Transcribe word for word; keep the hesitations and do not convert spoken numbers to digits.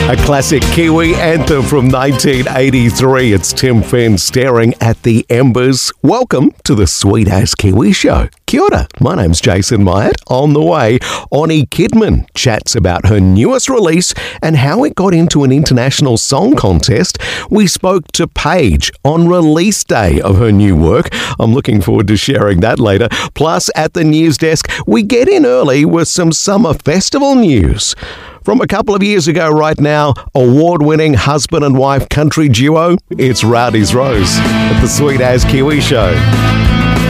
A classic Kiwi anthem from nineteen eighty-three. It's Tim Finn staring at the embers. Welcome to the Sweet As Kiwi Show. Kia ora, my name's Jason Myatt. On the way, Oni Kidman chats about her newest release and how it got into an international song contest. We spoke to Paige on release day of her new work. I'm looking forward to sharing that later. Plus, at the news desk, we get in early with some summer festival news. From a couple of years ago right now, award-winning husband and wife country duo, it's Rowdy's Rose at the Sweet As Kiwi Show.